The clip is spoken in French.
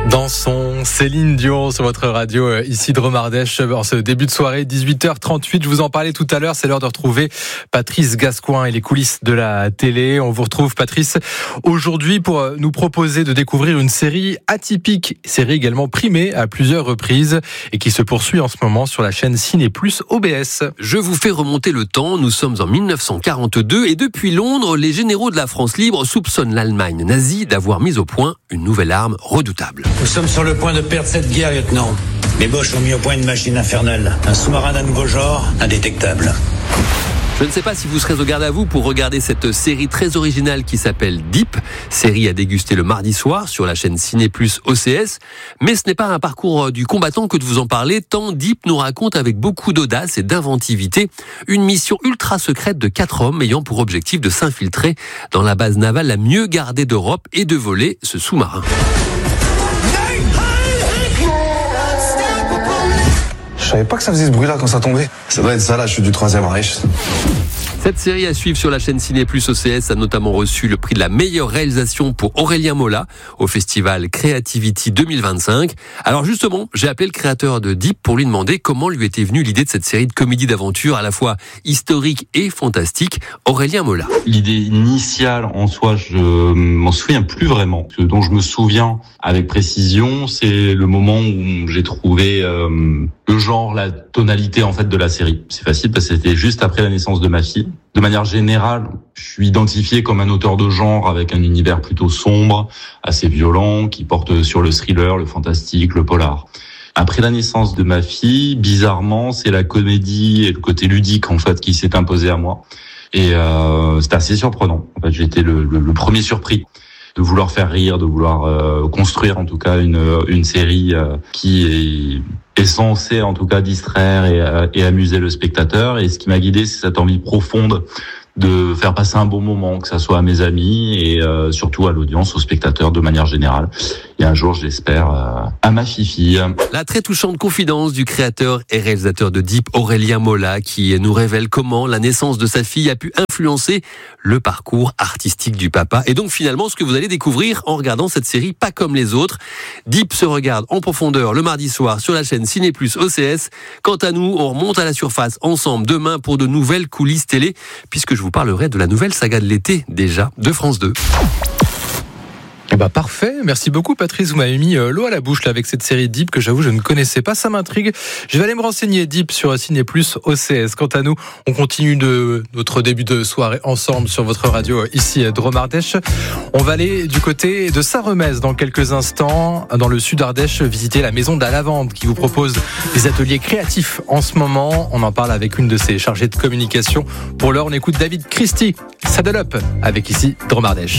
Dans son Céline Dion sur votre radio, ici Drôme Ardèche, en ce début de soirée, 18h38. Je vous en parlais tout à l'heure, c'est l'heure de retrouver Patrice Gascoin et les coulisses de la télé. On vous retrouve, Patrice, aujourd'hui pour nous proposer de découvrir une série atypique, série également primée à plusieurs reprises et qui se poursuit en ce moment sur la chaîne Ciné+ OBS. Je vous fais remonter le temps, nous sommes en 1942 et depuis Londres, les généraux de la France libre soupçonnent l'Allemagne nazie d'avoir mis au point une nouvelle arme redoutable. Nous sommes sur le point de perdre cette guerre, lieutenant. Les Boches ont mis au point une machine infernale. Un sous-marin d'un nouveau genre, indétectable. Je ne sais pas si vous serez au garde à vous pour regarder cette série très originale qui s'appelle Deep, série à déguster le mardi soir sur la chaîne Ciné+ OCS. Mais ce n'est pas un parcours du combattant que de vous en parler, tant Deep nous raconte avec beaucoup d'audace et d'inventivité une mission ultra secrète de 4 hommes ayant pour objectif de s'infiltrer dans la base navale la mieux gardée d'Europe et de voler ce sous-marin. Je savais pas que ça faisait ce bruit-là quand ça tombait. Ça doit être ça, là, je suis du Troisième Reich. Cette série à suivre sur la chaîne Ciné+ OCS a notamment reçu le prix de la meilleure réalisation pour Aurélien Mola au festival Creativity 2025. Alors justement, j'ai appelé le créateur de Deep pour lui demander comment lui était venue l'idée de cette série de comédie d'aventure à la fois historique et fantastique. Aurélien Mola. L'idée initiale en soi, je m'en souviens plus vraiment. Ce dont je me souviens avec précision, c'est le moment où j'ai trouvé le genre, la tonalité en fait de la série. C'est facile parce que c'était juste après la naissance de ma fille. De manière générale, je suis identifié comme un auteur de genre avec un univers plutôt sombre, assez violent, qui porte sur le thriller, le fantastique, le polar. Après la naissance de ma fille, bizarrement, c'est la comédie et le côté ludique en fait qui s'est imposé à moi. Et c'était assez surprenant. En fait, j'ai été le premier surpris de vouloir faire rire, de vouloir construire en tout cas une série qui est censée en tout cas distraire et amuser le spectateur. Et ce qui m'a guidé, c'est cette envie profonde de faire passer un bon moment, que ça soit à mes amis et surtout à l'audience, aux spectateurs de manière générale. Et un jour, je l'espère, à ma fifi. La très touchante confidence du créateur et réalisateur de Deep, Aurélien Mola, qui nous révèle comment la naissance de sa fille a pu influencer le parcours artistique du papa. Et donc finalement, ce que vous allez découvrir en regardant cette série pas comme les autres. Deep se regarde en profondeur le mardi soir sur la chaîne Ciné+ OCS. Quant à nous, on remonte à la surface ensemble demain pour de nouvelles coulisses télé, puisque je vous parlerai de la nouvelle saga de l'été, déjà, de France 2. Parfait, merci beaucoup Patrice, vous m'avez mis l'eau à la bouche là, avec cette série Deep que j'avoue je ne connaissais pas, ça m'intrigue. Je vais aller me renseigner Deep sur Ciné+ OCS. Quant à nous, on continue de notre début de soirée ensemble sur votre radio ici Drôme Ardèche. On va aller du côté de Saint-Remez dans quelques instants, dans le sud Ardèche, visiter la maison de la lavande qui vous propose des ateliers créatifs en ce moment. On en parle avec une de ses chargées de communication. Pour l'heure, on écoute David Christie, Saddle Up, avec ici Drôme Ardèche.